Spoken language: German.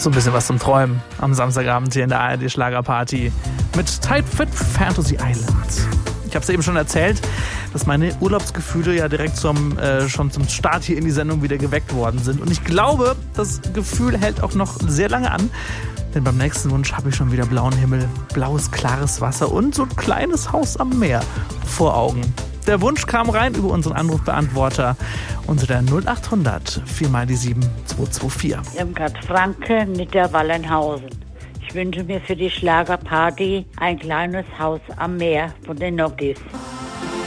So ein bisschen was zum Träumen am Samstagabend hier in der ARD Schlagerparty mit Tight Fit Fantasy Island. Ich habe es eben schon erzählt, dass meine Urlaubsgefühle ja direkt schon zum Start hier in die Sendung wieder geweckt worden sind. Und ich glaube, das Gefühl hält auch noch sehr lange an. Denn beim nächsten Wunsch habe ich schon wieder blauen Himmel, blaues, klares Wasser und so ein kleines Haus am Meer vor Augen. Der Wunsch kam rein über unseren Anrufbeantworter unter der 0800 4x7 224. Irmgard Franke, Niederwallenhausen. Ich wünsche mir für die Schlagerparty ein kleines Haus am Meer von den Noggies.